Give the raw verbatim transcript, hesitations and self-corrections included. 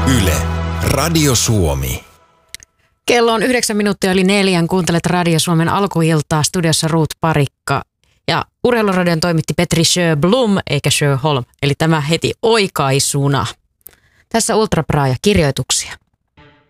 Yle, Radio Suomi. Kello on yhdeksän minuuttia yli neljän. Kuuntelet Radio Suomen alkuiltaa. Studiossa Ruut Parikka. Ja Urheiluradion toimitti Petri Sjöblom eikä Sjöholm. Eli tämä heti oikaisuna. Tässä Ultra Bra ja kirjoituksia.